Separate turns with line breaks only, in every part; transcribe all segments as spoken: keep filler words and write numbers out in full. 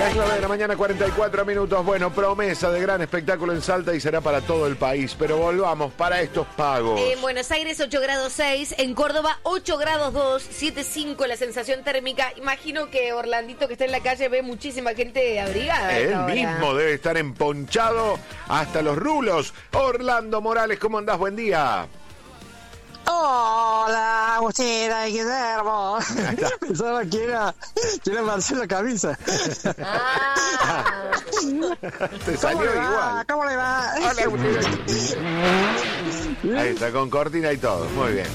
Es nueve de la mañana, cuarenta y cuatro minutos. Bueno, promesa de gran espectáculo en Salta y será para todo el país. Pero volvamos para estos pagos.
En Buenos Aires ocho grados seis, en Córdoba ocho grados dos, siete cinco la sensación térmica. Imagino que Orlandito, que está en la calle, ve muchísima gente abrigada.
Él mismo debe estar emponchado hasta los rulos. Orlando Morales, ¿cómo andás? Buen día.
Hola, Agustina y Guillermo. Pensaba que era, que era Marcelo Camisa.
Ah.
Te salió igual.
¿Cómo le va?
Hola, Agustina. Ahí está, con cortina y todo. Muy bien.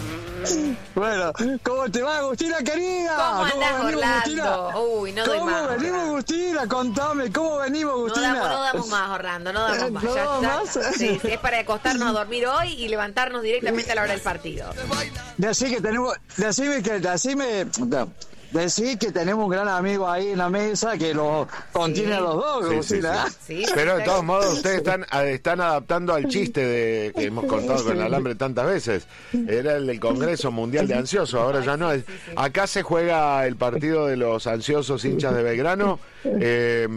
Bueno, ¿cómo te va, Agustina, querida?
¿Cómo andás, Orlando? Uy, no doy
¿Cómo
más.
venimos,
Orlando.
Agustina? Contame, ¿cómo venimos,
No
Agustina?
damos, no damos más, Orlando, no damos más.
¿No
Ya
damos
está.
más?
Sí, sí, es para acostarnos a dormir hoy y levantarnos directamente a la hora del partido.
Decí que tenemos, decime que, decime, no, decí que tenemos un gran amigo ahí en la mesa que lo contiene
Sí.
a los dos,
Sí, sí,
Agustina.
Sí,
Pero de todos modos ustedes están, están adaptando al chiste de que hemos contado con el alambre tantas veces. Era el del Congreso Mundial de Ansiosos, ahora ya no. Acá se juega el partido de los ansiosos hinchas de Belgrano. Eh,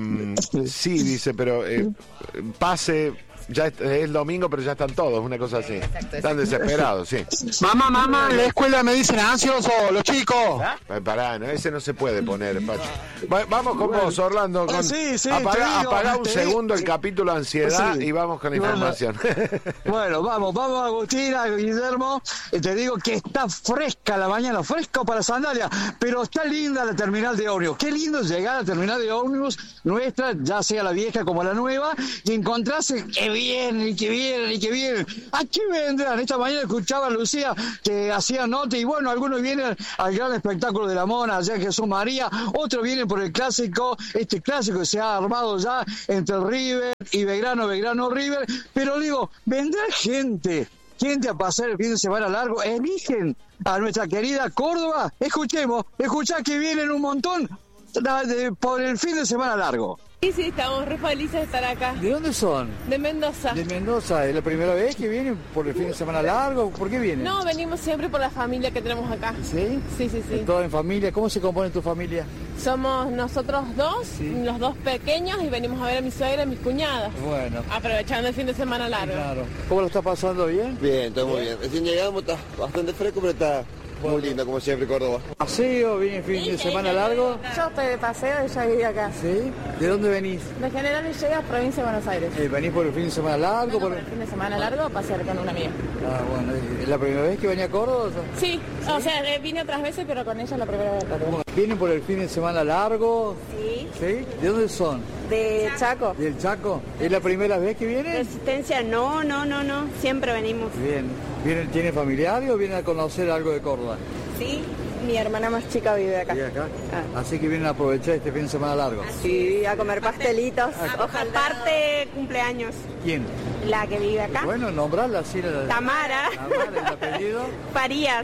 sí, dice, pero eh, pase... Ya es, es el domingo, pero ya están todos, una cosa así.
Exacto,
Están desesperados, sí.
Mamá, mamá, en la escuela me dicen ansioso, los chicos.
Eh, Pará, no, ese no se puede poner, Pacho. Va- vamos con vos, Orlando. Con,
Ah, sí, sí,
apagá
te digo,
apagá un
te
segundo
digo.
el capítulo ansiedad
Sí.
y vamos con la
Bueno.
información.
Bueno, vamos, vamos, Agustina, Guillermo. Eh, Te digo que está fresca la mañana, fresco para sandalia, pero está linda la terminal de ómnibus. Qué lindo llegar a la terminal de ómnibus nuestra, ya sea la vieja como la nueva, y encontrarse que vienen y que vienen y que vienen. ¿A qué vendrán? Esta mañana escuchaba a Lucía que hacía nota y bueno, algunos vienen al gran espectáculo de la Mona, allá en Jesús María, otros vienen por el clásico, este clásico que se ha armado ya entre River y Belgrano, Belgrano River, pero digo, vendrá gente, gente a pasar el fin de semana largo, eligen a nuestra querida Córdoba, escuchemos, escuchá que vienen un montón da- de- por el fin de semana largo.
Sí, sí, estamos re felices de estar acá.
¿De dónde son?
De Mendoza.
De Mendoza. ¿Es la primera vez que vienen por el fin de semana largo? ¿Por qué vienen?
No, venimos siempre por la familia que tenemos acá.
¿Sí?
Sí, sí, sí.
¿Todo en familia? ¿Cómo se compone tu familia?
Somos nosotros dos,
Sí.
los dos pequeños, y venimos a ver a mi suegra y mis cuñadas.
Bueno,
Aprovechando el fin de semana largo.
claro. ¿Cómo lo está pasando? ¿Bien?
Bien, todo muy bien. Recién llegamos, está bastante fresco, pero está muy lindo, como siempre, Córdoba.
¿Paseo? ¿Viene fin de semana largo?
Yo estoy de paseo y ya viví acá.
¿Sí? ¿De dónde venís?
De General Villegas, provincia de Buenos Aires.
Eh, ¿Venís por el fin de semana largo?
Vengo
Por...
por el fin de semana largo a pasear con una amiga.
Ah, bueno. ¿Es la primera vez que venía a Córdoba?
Sí, o sea, eh, vine otras veces, pero con ella es la primera vez.
¿Vienen por el fin de semana largo?
Sí,
¿Sí? ¿De dónde son?
de Chaco.
¿Del Chaco? ¿Es la primera vez que vienen?
Resistencia, no, no, no, no, siempre venimos.
Bien. ¿Vienen, ¿Tienen familiares o vienen a conocer algo de Córdoba?
Sí, mi hermana más chica vive acá.
¿Y acá?
Ah.
Así que vienen a aprovechar este fin de semana largo.
Sí, a comer pastelitos. Ojalá. Aparte, cumpleaños.
¿Quién?
La que vive acá.
Bueno, nombrarla así. La...
Tamara.
Tamara, el apellido.
Farías.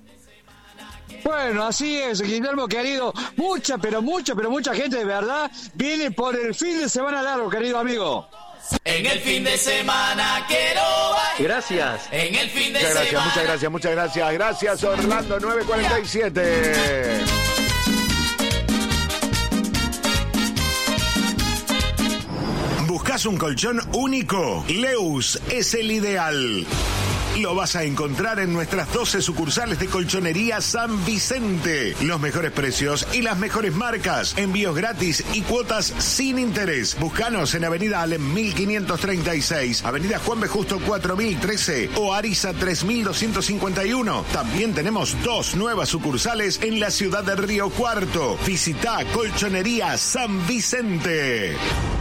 Bueno, así es, Guillermo querido. Mucha, pero mucha, pero mucha gente de verdad viene por el fin de semana largo, querido amigo.
En el fin de semana quiero bailar.
Gracias.
En el fin de
Muchas gracias,
semana.
muchas gracias, muchas gracias. Gracias, Orlando, nueve cuarenta y siete.
¿Buscas un colchón único? Leus es el ideal. Lo vas a encontrar en nuestras doce sucursales de Colchonería San Vicente. Los mejores precios y las mejores marcas. Envíos gratis y cuotas sin interés. Búscanos en Avenida Alem mil quinientos treinta y seis, Avenida Juan B. Justo cuatro mil trece o Ariza tres mil doscientos cincuenta y uno. También tenemos dos nuevas sucursales en la ciudad de Río Cuarto. Visita Colchonería San Vicente.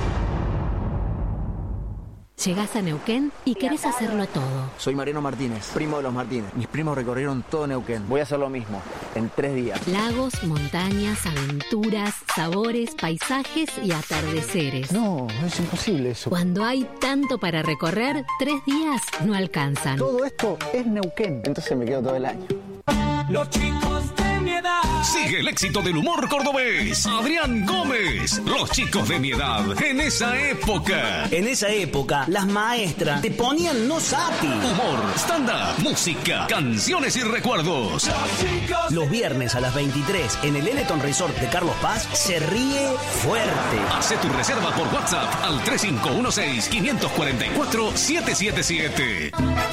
Llegás a Neuquén y querés hacerlo todo.
Soy Mariano Martínez, primo de los Martínez. Mis primos recorrieron todo Neuquén. Voy a hacer lo mismo, en tres días.
Lagos, montañas, aventuras, sabores, paisajes y atardeceres.
No, es imposible eso.
Cuando hay tanto para recorrer, tres días no alcanzan.
Todo esto es Neuquén.
Entonces me quedo todo el año.
Los chicos de mi edad
Sigue el éxito del humor cordobés. Adrián Gómez. Los chicos de mi edad. En esa época.
En esa época, las maestras te ponían no sapi.
Humor, stand-up, música, canciones y recuerdos.
Los viernes a las veintitrés en el Eleton Resort de Carlos Paz se ríe fuerte.
Hace tu reserva por WhatsApp al tres cinco uno seis, cinco cuatro cuatro, siete siete siete.